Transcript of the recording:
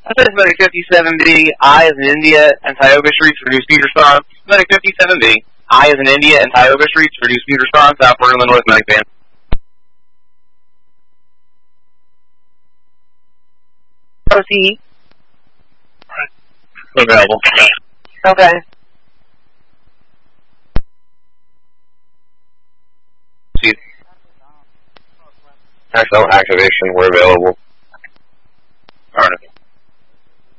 This is Medic 57B, I as in India, and Tioga Streets for new speed response. Medic 57B, I as in India, and Tioga Streets for new speed response, Southport, Illinois, Medic Van. OCE. Available. Okay. Excellent activation, we're available.